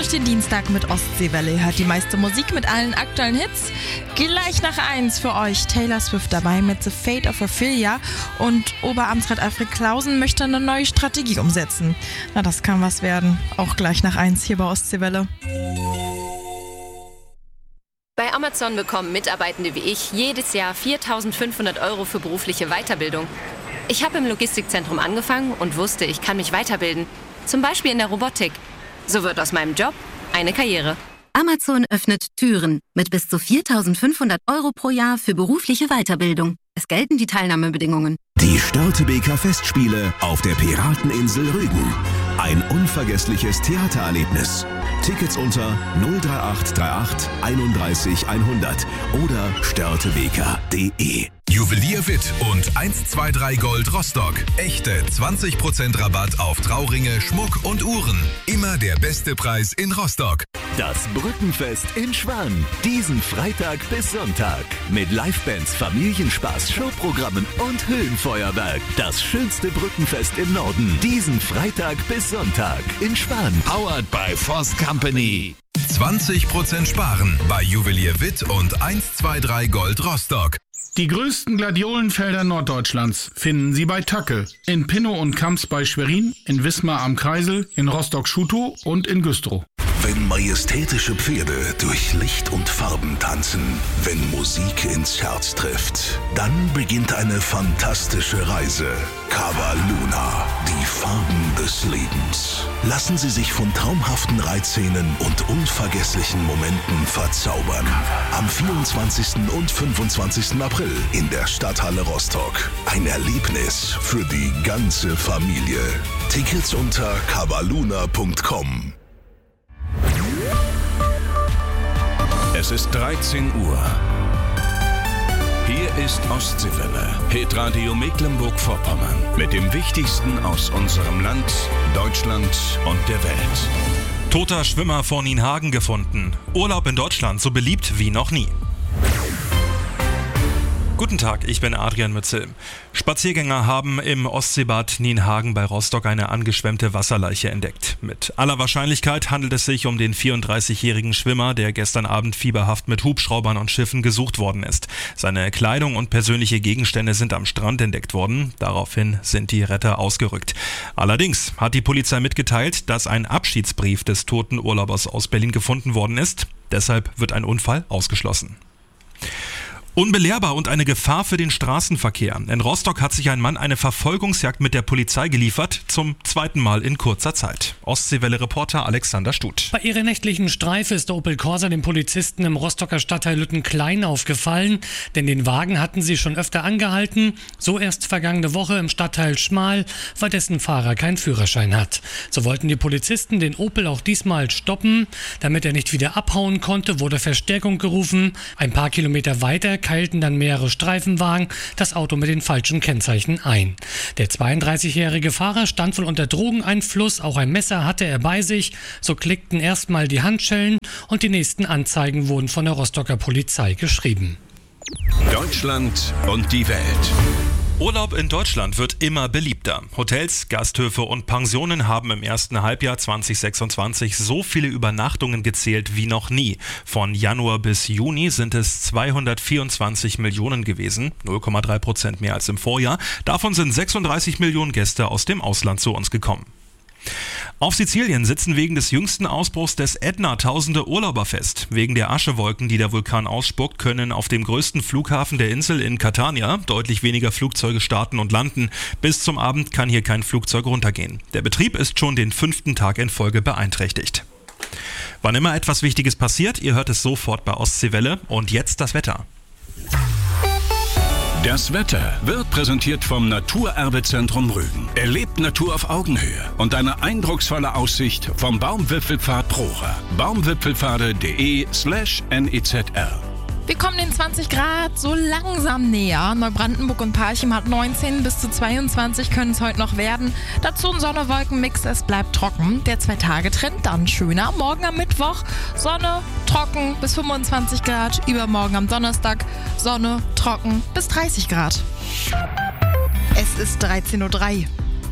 durch den Dienstag mit Ostseewelle. Hört die meiste Musik mit allen aktuellen Hits. Gleich nach 1 für euch Taylor Swift dabei mit The Fate of Ophelia. Und Oberamtsrat Alfred Klausen möchte eine neue Strategie umsetzen. Na, das kann was werden. Auch gleich nach 1 hier bei Ostseewelle. Bei Amazon bekommen Mitarbeitende wie ich jedes Jahr 4.500 € für berufliche Weiterbildung. Ich habe im Logistikzentrum angefangen und wusste, ich kann mich weiterbilden. Zum Beispiel in der Robotik. So wird aus meinem Job eine Karriere. Amazon öffnet Türen mit bis zu 4.500 € pro Jahr für berufliche Weiterbildung. Es gelten die Teilnahmebedingungen. Die Störtebeker Festspiele auf der Pirateninsel Rügen. Ein unvergessliches Theatererlebnis. Tickets unter 03838 31 100 oder störtebeker.de. Juwelier Witt und 123 Gold Rostock. Echte 20% Rabatt auf Trauringe, Schmuck und Uhren. Immer der beste Preis in Rostock. Das Brückenfest in Schwan. Diesen Freitag bis Sonntag. Mit Livebands, Familienspaß, Showprogrammen und Höhenfeuerwerk. Das schönste Brückenfest im Norden. Diesen Freitag bis Sonntag in Schwan. Powered by Voss Company. 20% sparen bei Juwelier Witt und 123 Gold Rostock. Die größten Gladiolenfelder Norddeutschlands finden Sie bei Tacke. In Pinnow und Kamps bei Schwerin, in Wismar am Kreisel, in Rostock-Schutow und in Güstrow. Wenn majestätische Pferde durch Licht und Farben tanzen, wenn Musik ins Herz trifft, dann beginnt eine fantastische Reise. Cava Luna, die Farben des Lebens. Lassen Sie sich von traumhaften Reitszenen und unvergesslichen Momenten verzaubern. Am 24. und 25. April in der Stadthalle Rostock. Ein Erlebnis für die ganze Familie. Tickets unter cavaluna.com. Es ist 13 Uhr. Hier ist Ostseewelle, Hitradio Mecklenburg-Vorpommern. Mit dem Wichtigsten aus unserem Land, Deutschland und der Welt. Toter Schwimmer vor Nienhagen gefunden. Urlaub in Deutschland so beliebt wie noch nie. Guten Tag, ich bin Adrian Mützel. Spaziergänger haben im Ostseebad Nienhagen bei Rostock eine angeschwemmte Wasserleiche entdeckt. Mit aller Wahrscheinlichkeit handelt es sich um den 34-jährigen Schwimmer, der gestern Abend fieberhaft mit Hubschraubern und Schiffen gesucht worden ist. Seine Kleidung und persönliche Gegenstände sind am Strand entdeckt worden. Daraufhin sind die Retter ausgerückt. Allerdings hat die Polizei mitgeteilt, dass ein Abschiedsbrief des toten Urlaubers aus Berlin gefunden worden ist. Deshalb wird ein Unfall ausgeschlossen. Unbelehrbar und eine Gefahr für den Straßenverkehr. In Rostock hat sich ein Mann eine Verfolgungsjagd mit der Polizei geliefert, zum zweiten Mal in kurzer Zeit. Ostseewelle-Reporter Alexander Stuth. Bei ihrer nächtlichen Streife ist der Opel Corsa den Polizisten im Rostocker Stadtteil Lüttenklein aufgefallen, denn den Wagen hatten sie schon öfter angehalten, so erst vergangene Woche im Stadtteil Schmal, weil dessen Fahrer keinen Führerschein hat. So wollten die Polizisten den Opel auch diesmal stoppen. Damit er nicht wieder abhauen konnte, wurde Verstärkung gerufen. Ein paar Kilometer weiter keilten dann mehrere Streifenwagen das Auto mit den falschen Kennzeichen ein. Der 32-jährige Fahrer stand wohl unter Drogeneinfluss, auch ein Messer hatte er bei sich. So klickten erstmal die Handschellen und die nächsten Anzeigen wurden von der Rostocker Polizei geschrieben. Deutschland und die Welt. Urlaub in Deutschland wird immer beliebter. Hotels, Gasthöfe und Pensionen haben im ersten Halbjahr 2026 so viele Übernachtungen gezählt wie noch nie. Von Januar bis Juni sind es 224 Millionen gewesen, 0,3% mehr als im Vorjahr. Davon sind 36 Millionen Gäste aus dem Ausland zu uns gekommen. Auf Sizilien sitzen wegen des jüngsten Ausbruchs des Ätna tausende Urlauber fest. Wegen der Aschewolken, die der Vulkan ausspuckt, können auf dem größten Flughafen der Insel in Catania deutlich weniger Flugzeuge starten und landen. Bis zum Abend kann hier kein Flugzeug runtergehen. Der Betrieb ist schon den 5. Tag in Folge beeinträchtigt. Wann immer etwas Wichtiges passiert, ihr hört es sofort bei Ostseewelle. Und jetzt das Wetter. Das Wetter wird präsentiert vom Naturerbezentrum Rügen. Erlebt Natur auf Augenhöhe und eine eindrucksvolle Aussicht vom Baumwipfelpfad Prora. Baumwipfelpfade.de/NEZR. Wir kommen den 20 Grad so langsam näher. Neubrandenburg und Parchim hat 19 bis zu 22 können es heute noch werden. Dazu ein Sonne-Wolken-Mix, es bleibt trocken. Der 2-Tage-Trend dann schöner. Morgen am Mittwoch Sonne, trocken bis 25 Grad. Übermorgen am Donnerstag Sonne, trocken bis 30 Grad. Es ist 13:03 Uhr.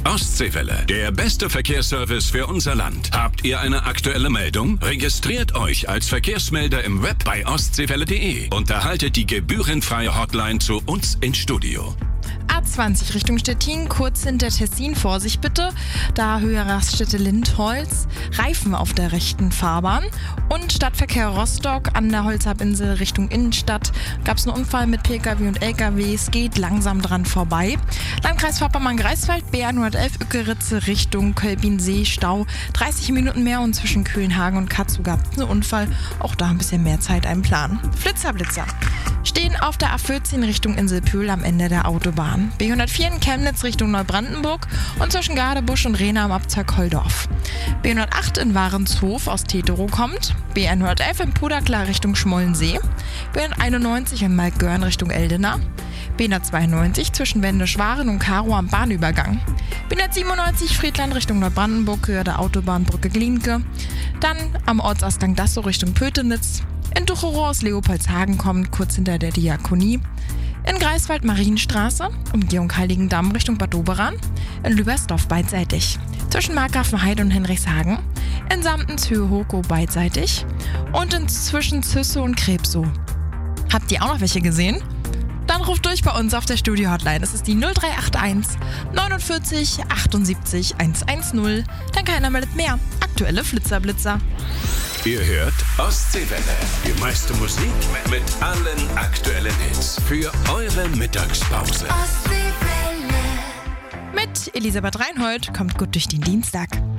Ostseewelle, der beste Verkehrsservice für unser Land. Habt ihr eine aktuelle Meldung? Registriert euch als Verkehrsmelder im Web bei ostseewelle.de und erhaltet die gebührenfreie Hotline zu uns ins Studio. A20 Richtung Stettin, kurz hinter Tessin, Vorsicht bitte. Da Höhe Raststätte Lindholz, Reifen auf der rechten Fahrbahn. Und Stadtverkehr Rostock an der Holzhabinsel Richtung Innenstadt. Gab es einen Unfall mit Pkw und Lkw, es geht langsam dran vorbei. Landkreis Vorpommern-Greifswald, BR111 Ückeritze Richtung Kölbin-See, Stau. 30 Minuten mehr und zwischen Kühlenhagen und Katzow gab es einen Unfall. Auch da ein bisschen mehr Zeit einplanen. Flitzer. Stehen auf der A14 Richtung Inselpühl am Ende der Autobahn. B104 in Chemnitz Richtung Neubrandenburg und zwischen Gadebusch und Rehna am Abzweig Holdorf. B108 in Warenshof aus Teterow kommt. B111 in Puderklar Richtung Schmollensee. B191 in Malkgörn Richtung Eldena. B192 zwischen Wendisch-Waren und Karow am Bahnübergang. B197 Friedland Richtung Neubrandenburg, Höhe der Autobahnbrücke Glienke. Dann am Ortsausgang Dassow Richtung Pötenitz. In Ducherow aus Leopoldshagen kommt, kurz hinter der Diakonie. In Greifswald Marienstraße, Umgehung Heiligendamm Richtung Bad Doberan. In Lübersdorf beidseitig. Zwischen Markgrafenheide und Henrichshagen. In Samtens Höhe-Hoko beidseitig. Und inzwischen Züsse und Krebsow. Habt ihr auch noch welche gesehen? Dann ruft durch bei uns auf der Studio-Hotline. Das ist die 0381 49 78 110. Dann keiner meldet mehr. Aktuelle Flitzer-Blitzer. Ihr hört Ostseewelle. Die meiste Musik mit allen aktuellen Hits. Für eure Mittagspause. Mit Elisabeth Reinhold kommt gut durch den Dienstag.